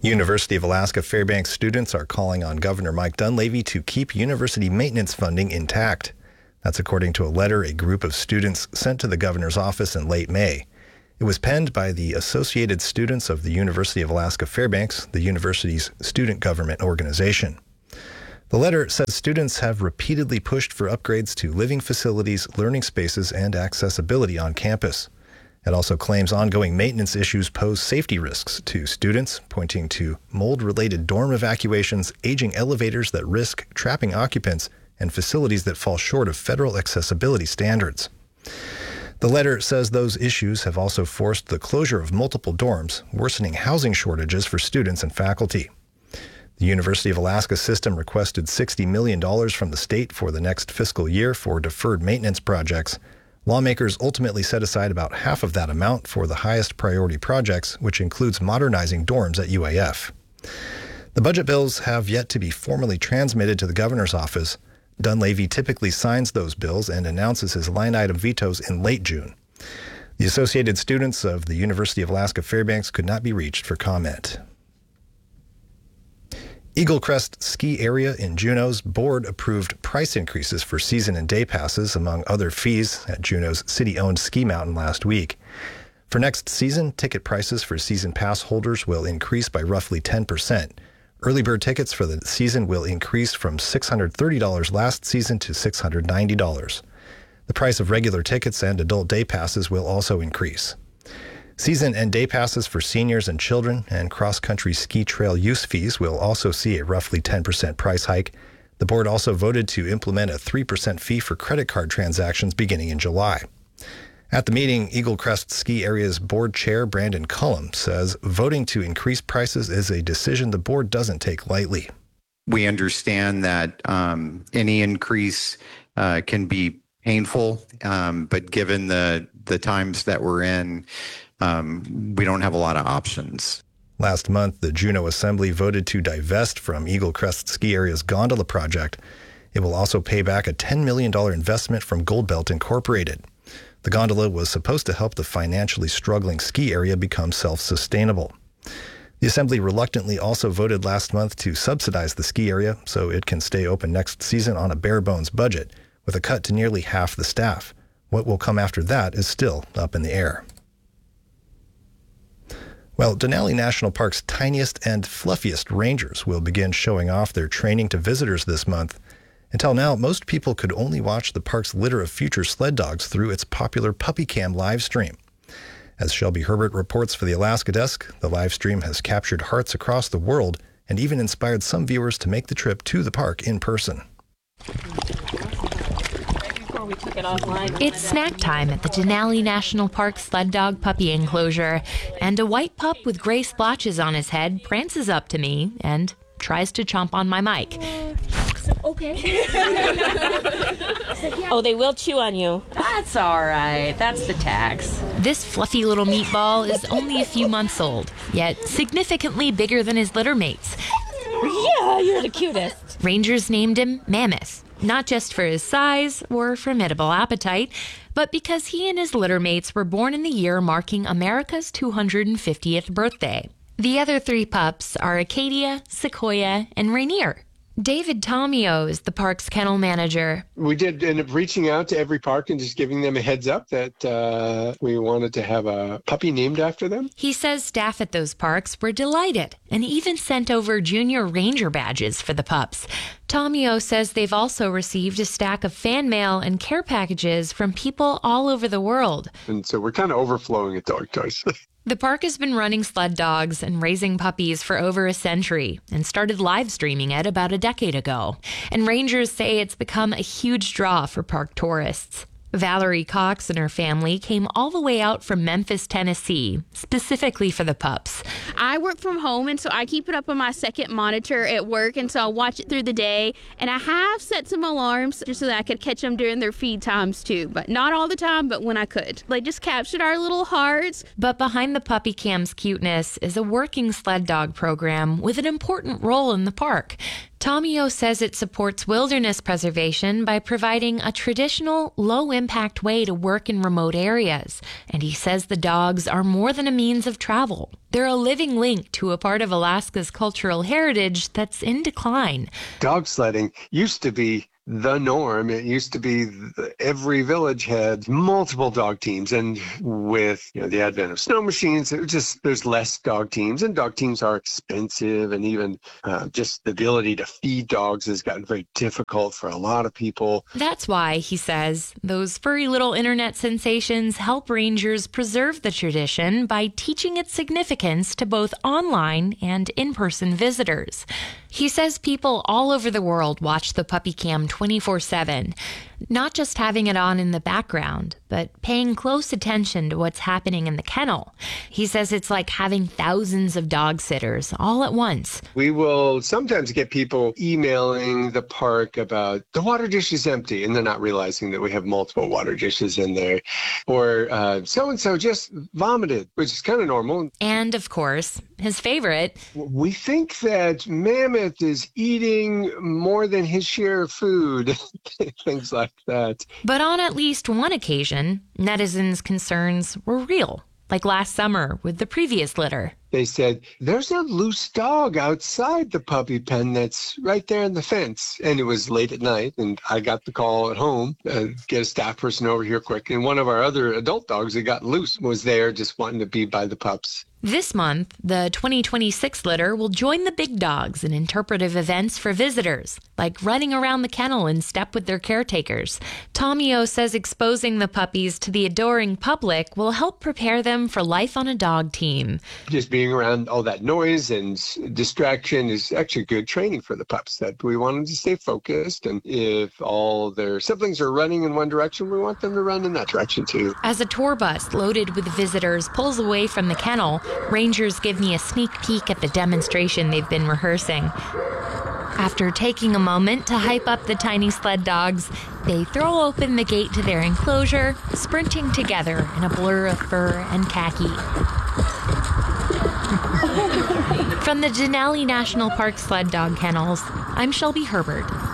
University of Alaska Fairbanks students are calling on Governor Mike Dunleavy to keep university maintenance funding intact. That's according to a letter a group of students sent to the governor's office in late May. It was penned by the Associated Students of the University of Alaska Fairbanks, the university's student government organization. The letter says students have repeatedly pushed for upgrades to living facilities, learning spaces, and accessibility on campus. It also claims ongoing maintenance issues pose safety risks to students, pointing to mold-related dorm evacuations, aging elevators that risk trapping occupants, and facilities that fall short of federal accessibility standards. The letter says those issues have also forced the closure of multiple dorms, worsening housing shortages for students and faculty. The University of Alaska system requested $60 million from the state for the next fiscal year for deferred maintenance projects. Lawmakers ultimately set aside about half of that amount for the highest priority projects, which includes modernizing dorms at UAF. The budget bills have yet to be formally transmitted to the governor's office. Dunleavy typically signs those bills and announces his line-item vetoes in late June. The Associated Students of the University of Alaska Fairbanks could not be reached for comment. Eagle Crest Ski Area in Juneau's board approved price increases for season and day passes, among other fees, at Juneau's city-owned ski mountain last week. For next season, ticket prices for season pass holders will increase by roughly 10%. Early bird tickets for the season will increase from $630 last season to $690. The price of regular tickets and adult day passes will also increase. Season and day passes for seniors and children and cross-country ski trail use fees will also see a roughly 10% price hike. The board also voted to implement a 3% fee for credit card transactions beginning in July. At the meeting, Eagle Crest Ski Area's board chair, Brandon Cullum, says voting to increase prices is a decision the board doesn't take lightly. We understand that any increase can be painful, but given the times that we're in, we don't have a lot of options. Last month, the Juneau Assembly voted to divest from Eagle Crest Ski Area's gondola project. It will also pay back a $10 million investment from Goldbelt Incorporated. The gondola was supposed to help the financially struggling ski area become self-sustainable. The Assembly reluctantly also voted last month to subsidize the ski area so it can stay open next season on a bare-bones budget, with a cut to nearly half the staff. What will come after that is still up in the air. Well, Denali National Park's tiniest and fluffiest rangers will begin showing off their training to visitors this month. Until now, most people could only watch the park's litter of future sled dogs through its popular Puppy Cam live stream. As Shelby Herbert reports for the Alaska Desk, the live stream has captured hearts across the world and even inspired some viewers to make the trip to the park in person. It's snack time at the Denali National Park Sled Dog Puppy Enclosure, and a white pup with gray splotches on his head prances up to me and tries to chomp on my mic. Okay. Oh, they will chew on you. That's all right. That's the tax. This fluffy little meatball is only a few months old, yet significantly bigger than his litter mates. Yeah, you're the cutest. Rangers named him Mammoth, not just for his size or formidable appetite, but because he and his litter mates were born in the year marking America's 250th birthday. The other three pups are Acadia, Sequoia, and Rainier. David Tomio is the park's kennel manager. We did end up reaching out to every park and just giving them a heads up that we wanted to have a puppy named after them. He says staff at those parks were delighted and even sent over junior ranger badges for the pups. Tomio says they've also received a stack of fan mail and care packages from people all over the world. And so we're kind of overflowing with dog toys. The park has been running sled dogs and raising puppies for over a century and started live streaming it about a decade ago. And rangers say it's become a huge draw for park tourists. Valerie Cox and her family came all the way out from Memphis, Tennessee, specifically for the pups. I work from home, and so I keep it up on my second monitor at work, and so I'll watch it through the day. And I have set some alarms just so that I could catch them during their feed times too, but not all the time, but when I could. They just captured our little hearts. But behind the Puppy Cam's cuteness is a working sled dog program with an important role in the park. Tomio says it supports wilderness preservation by providing a traditional, low-impact way to work in remote areas. And he says the dogs are more than a means of travel. They're a living link to a part of Alaska's cultural heritage that's in decline. Dog sledding used to be the norm. It used to be every village had multiple dog teams, and with the advent of snow machines, there's less dog teams, and dog teams are expensive, and even just the ability to feed dogs has gotten very difficult for a lot of people. That's why, he says, those furry little internet sensations help rangers preserve the tradition by teaching its significance to both online and in-person visitors. He says people all over the world watch the puppy cam 24/7, not just having it on in the background, but paying close attention to what's happening in the kennel. He says it's like having thousands of dog sitters all at once. We will sometimes get people emailing the park about the water dish is empty, and they're not realizing that we have multiple water dishes in there. Or so-and-so just vomited, which is kind of normal. And, of course, his favorite. We think that Mammoth is eating more than his share of food, things like that. But on at least one occasion, netizens' concerns were real, like last summer with the previous litter. They said, there's a loose dog outside the puppy pen that's right there in the fence. And it was late at night, and I got the call at home, get a staff person over here quick. And one of our other adult dogs that got loose was there just wanting to be by the pups. This month, the 2026 litter will join the big dogs in interpretive events for visitors, like running around the kennel in step with their caretakers. Tomio says exposing the puppies to the adoring public will help prepare them for life on a dog team. Just being around all that noise and distraction is actually good training for the pups, that we want them to stay focused. And if all their siblings are running in one direction, we want them to run in that direction too. As a tour bus loaded with visitors pulls away from the kennel, rangers give me a sneak peek at the demonstration they've been rehearsing. After taking a moment to hype up the tiny sled dogs, they throw open the gate to their enclosure, sprinting together in a blur of fur and khaki. From the Denali National Park Sled Dog Kennels, I'm Shelby Herbert.